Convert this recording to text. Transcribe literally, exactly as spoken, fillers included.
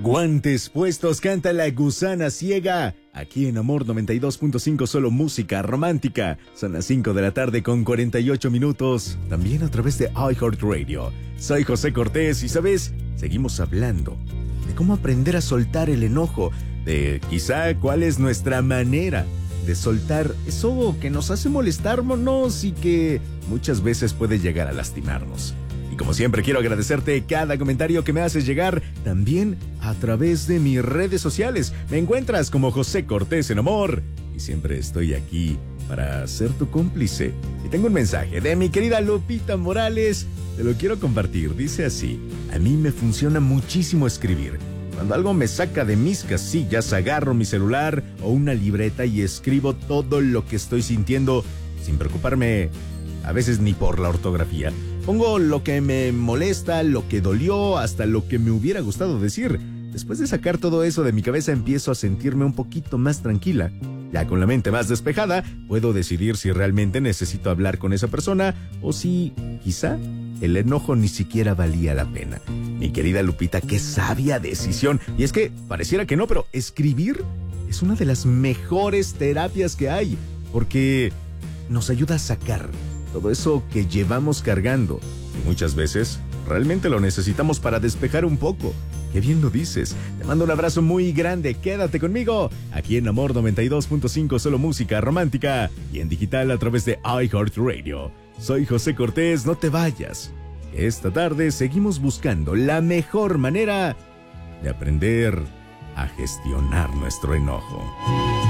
Guantes puestos, canta La Gusana Ciega. Aquí en Amor noventa y dos punto cinco, solo música romántica. Son las cinco de la tarde con cuarenta y ocho minutos. También a través de iHeartRadio. Soy José Cortés y, ¿sabes? Seguimos hablando de cómo aprender a soltar el enojo. De quizá cuál es nuestra manera de soltar eso que nos hace molestarnos y que muchas veces puede llegar a lastimarnos. Y como siempre, quiero agradecerte cada comentario que me haces llegar, también a través de mis redes sociales. Me encuentras como José Cortés en Amor y siempre estoy aquí para ser tu cómplice. Y tengo un mensaje de mi querida Lupita Morales, te lo quiero compartir. Dice así: a mí me funciona muchísimo escribir. Cuando algo me saca de mis casillas, agarro mi celular o una libreta y escribo todo lo que estoy sintiendo sin preocuparme a veces ni por la ortografía. Pongo lo que me molesta, lo que dolió, hasta lo que me hubiera gustado decir. Después de sacar todo eso de mi cabeza, empiezo a sentirme un poquito más tranquila. Ya con la mente más despejada, puedo decidir si realmente necesito hablar con esa persona o si, quizá, el enojo ni siquiera valía la pena. Mi querida Lupita, qué sabia decisión. Y es que, pareciera que no, pero escribir es una de las mejores terapias que hay, porque nos ayuda a sacar todo eso que llevamos cargando. Y muchas veces, realmente lo necesitamos para despejar un poco. Qué bien lo dices. Te mando un abrazo muy grande. Quédate conmigo aquí en Amor noventa y dos punto cinco, solo música romántica, y en digital a través de iHeartRadio. Soy José Cortés, no te vayas. Esta tarde seguimos buscando la mejor manera de aprender a gestionar nuestro enojo.